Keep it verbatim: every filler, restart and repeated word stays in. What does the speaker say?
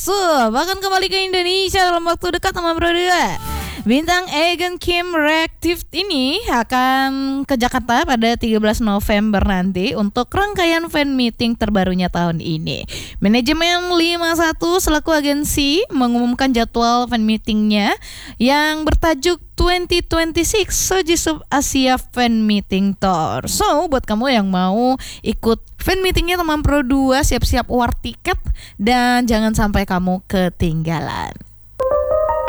So, bahkan kembali ke Indonesia dalam waktu dekat sama Bro dua. Bintang Egan Kim Reactive ini akan ke Jakarta pada tiga belas November nanti untuk rangkaian fan meeting terbarunya tahun ini. Manajemen lima puluh satu selaku agensi mengumumkan jadwal fan meetingnya yang bertajuk dua ribu dua puluh enam Soji Sub Asia Fan Meeting Tour. So, buat kamu yang mau ikut fan meetingnya teman Pro dua, siap-siap war tiket dan jangan sampai kamu ketinggalan.